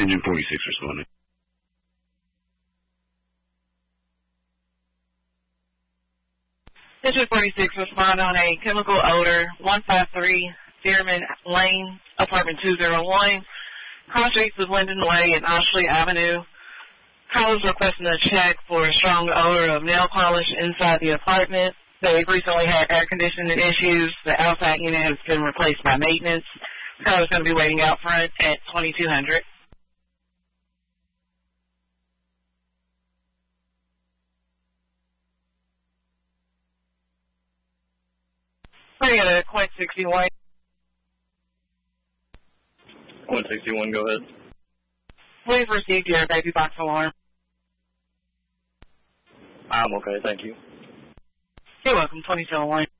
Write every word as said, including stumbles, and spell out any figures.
Engine forty-six responding. Engine forty-six respond on a chemical odor, one five three Dearman Lane, apartment two oh one, cross streets of Linden Way and Ashley Avenue. Callers requesting a check for a strong odor of nail polish inside the apartment. They've recently had air conditioning issues. The outside unit has been replaced by maintenance. Caller's going to be waiting out front at twenty-two hundred. We're going to Quint sixty-one. Quint sixty-one, go ahead. We've received your baby box alarm. I'm okay, thank you. You're welcome, twenty-two oh one.